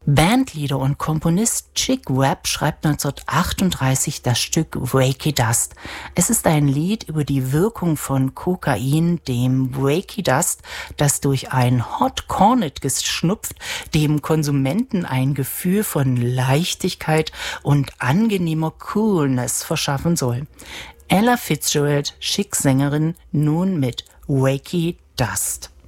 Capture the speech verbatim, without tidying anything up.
Bandleader und Komponist Chick Webb schreibt neunzehnhundertachtunddreißig das Stück Wakey Dust. Es ist ein Lied über die Wirkung von Kokain, dem Wakey Dust, das durch ein Hot Cornet geschnupft, dem Konsumenten ein Gefühl von Leichtigkeit und angenehmer Coolness verschaffen soll. Ella Fitzgerald, Chic-Sängerin, nun mit Wakey Dust.